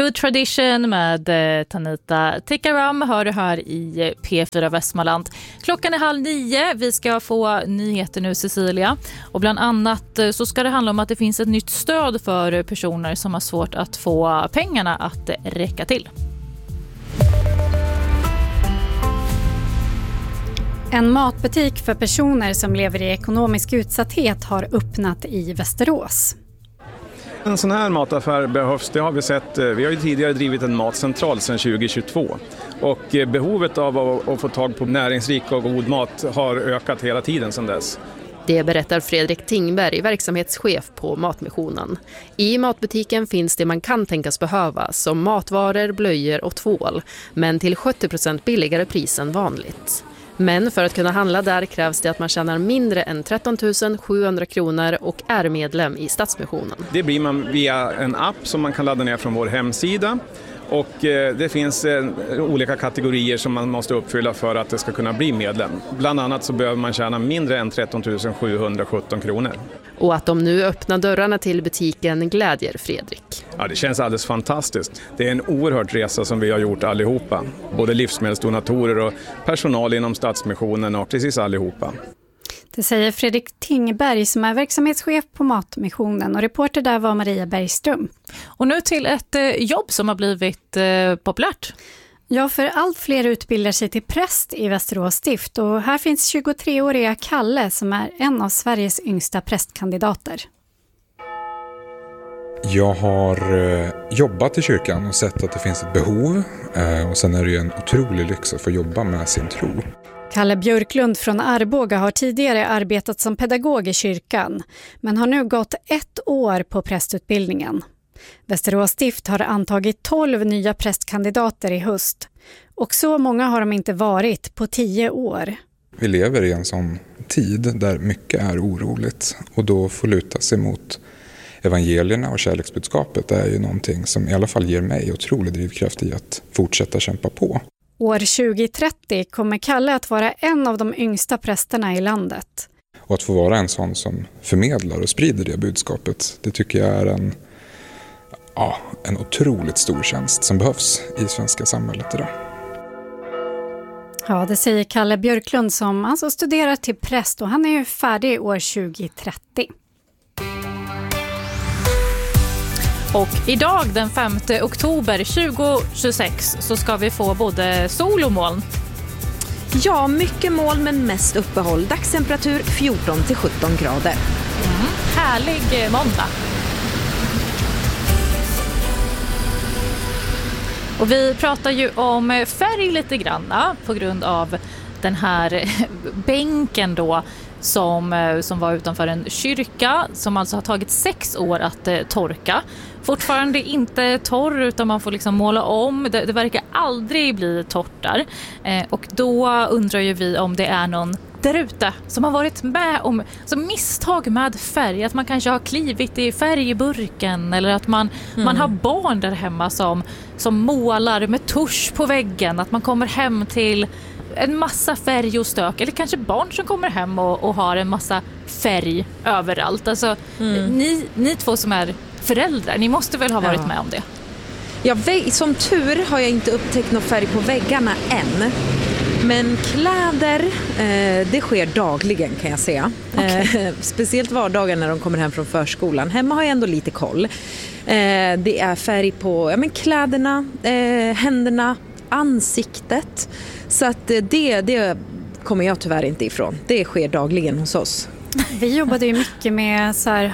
Good Tradition med Tanita Tikaram hör du här i P4 Västmanland. Klockan är 8:30. Vi ska få nyheter nu, Cecilia. Och bland annat så ska det handla om att det finns ett nytt stöd för personer som har svårt att få pengarna att räcka till. En matbutik för personer som lever i ekonomisk utsatthet har öppnat i Västerås. En sån här mataffär behövs, det har vi sett. Vi har ju tidigare drivit en matcentral sedan 2022 och behovet av att få tag på näringsrik och god mat har ökat hela tiden sedan dess. Det berättar Fredrik Tingberg, verksamhetschef på Matmissionen. I matbutiken finns det man kan tänkas behöva som matvaror, blöjor och tvål, men till 70% billigare pris än vanligt. Men för att kunna handla där krävs det att man tjänar mindre än 13 700 kronor och är medlem i Stadsmissionen. Det blir man via en app som man kan ladda ner från vår hemsida. Och det finns olika kategorier som man måste uppfylla för att det ska kunna bli medlem. Bland annat så behöver man tjäna mindre än 13 717 kronor. Och att de nu öppnar dörrarna till butiken glädjer Fredrik. Ja, det känns alldeles fantastiskt. Det är en oerhört resa som vi har gjort allihopa. Både livsmedelsdonatorer och personal inom Stadsmissionen och precis allihopa. Det säger Fredrik Tingberg som är verksamhetschef på Matmissionen, och reporter där var Maria Bergström. Och nu till ett jobb som har blivit populärt. Ja, för allt fler utbildar sig till präst i Västerås stift, och här finns 23-åriga Kalle som är en av Sveriges yngsta prästkandidater. Jag har jobbat i kyrkan och sett att det finns ett behov, och sen är det ju en otrolig lyx att få jobba med sin tro. Kalle Björklund från Arboga har tidigare arbetat som pedagog i kyrkan, men har nu gått 1 år på prästutbildningen. Västerås stift har antagit 12 nya prästkandidater i höst, och så många har de inte varit på 10 år. Vi lever i en sån tid där mycket är oroligt, och då får luta sig mot evangelierna och kärleksbudskapet är ju någonting som i alla fall ger mig otrolig drivkraft i att fortsätta kämpa på. År 2030 kommer Kalle att vara en av de yngsta prästerna i landet. Och att få vara en sån som förmedlar och sprider det budskapet, det tycker jag är en otroligt stor tjänst som behövs i svenska samhället idag. Ja, det säger Kalle Björklund som alltså studerar till präst, och han är ju färdig år 2030. Och idag den 5 oktober 2026 så ska vi få både sol och moln. Ja, mycket moln men mest uppehåll. Dagstemperatur 14-17 grader. Härlig måndag. Och vi pratar ju om färg lite granna på grund av den här bänken då som var utanför en kyrka som alltså har tagit 6 år att torka. Fortfarande inte torr, utan man får liksom måla om. Det verkar aldrig bli torrt där. Och då undrar ju vi om det är någon där ute som har varit med om som misstag med färg. Att man kanske har klivit i färgburken, eller att man har barn där hemma som målar med tusch på väggen. Att man kommer hem till en massa färg och stök, eller kanske barn som kommer hem och har en massa färg överallt. Alltså, ni två som är föräldrar, ni måste väl ha varit med om det? Ja, som tur har jag inte upptäckt någon färg på väggarna än. Men kläder, det sker dagligen kan jag säga. Okay. Speciellt vardagar när de kommer hem från förskolan. Hemma har jag ändå lite koll. Det är färg på kläderna, händerna, ansiktet. Så att det kommer jag tyvärr inte ifrån. Det sker dagligen hos oss. Vi jobbade ju mycket med så här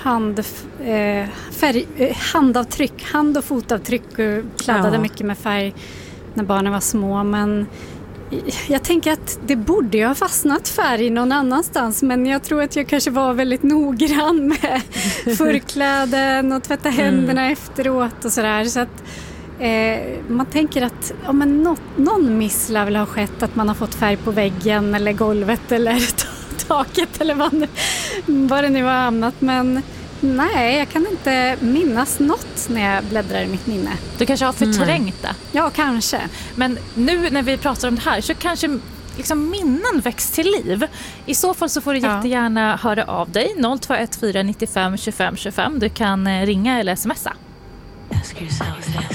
handavtryck, hand- och fotavtryck, och kladdade mycket med färg när barnen var små. Men jag tänker att det borde ju ha fastnat färg någon annanstans, men jag tror att jag kanske var väldigt noggrann med förkläden och tvätta händerna efteråt och sådär. Så att man tänker att någon miss lär väl ha skett, att man har fått färg på väggen eller golvet eller taket eller vad det nu har hamnat. Men nej, jag kan inte minnas något när jag bläddrar i mitt minne. Du kanske har förträngt det? Ja, kanske. Men nu när vi pratar om det här så kanske liksom minnen väcks till liv. I så fall så får du jättegärna höra av dig. 0214 95 25 25. Du kan ringa eller smsa. Ask yourself this.